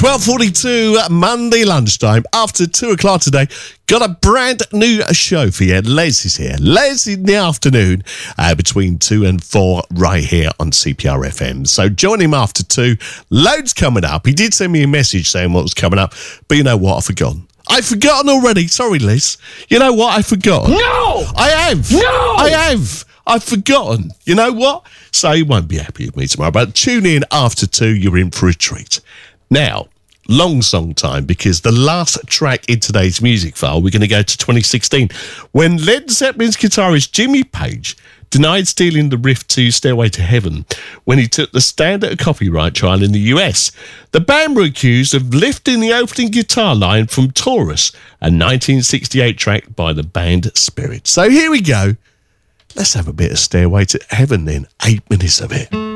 12:42 Monday lunchtime after 2 o'clock today. Got a brand new show for you. Les is here. Les in the afternoon between 2 and 4 right here on CPR FM. So join him after 2. Loads coming up. He did send me a message saying what was coming up, but you know what? I've forgotten. I've forgotten already. Sorry, Liz. You know what? I've forgotten. No! I have. No! I have. I've forgotten. You know what? So you won't be happy with me tomorrow, but tune in after 2. You're in for a treat. Now, long song time, because the last track in today's music file, we're going to go to 2016, when Led Zeppelin's guitarist Jimmy Page denied stealing the riff to Stairway to Heaven when he took the stand at a copyright trial in the US. The band were accused of lifting the opening guitar line from Taurus, a 1968 track by the band Spirit. So here we go. Let's have a bit of Stairway to Heaven then. 8 minutes of it.